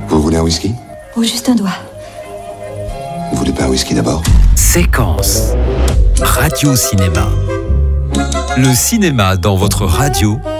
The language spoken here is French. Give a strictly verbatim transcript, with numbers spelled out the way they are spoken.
Vous voulez un whisky? Oh, juste un doigt. Vous voulez pas un whisky d'abord? Séquence Radio Cinéma. Le cinéma dans votre radio